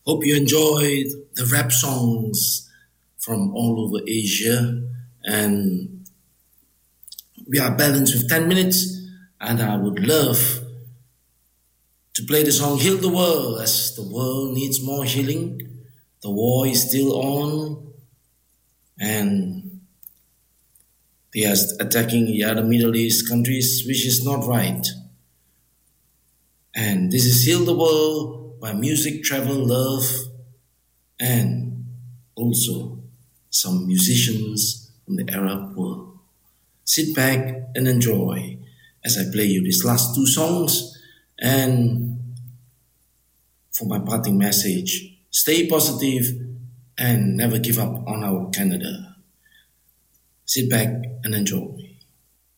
Hope you enjoyed the rap songs from all over Asia. And we are balanced with 10 minutes. And I would love to play the song Heal the World as the world needs more healing. The war is still on. And they are attacking the other Middle East countries, which is not right. And this is Heal the World by Music, Travel, Love, and also some musicians from the Arab world. Sit back and enjoy as I play you these last two songs. And for my parting message, stay positive and never give up on our Canada. Sit back and enjoy.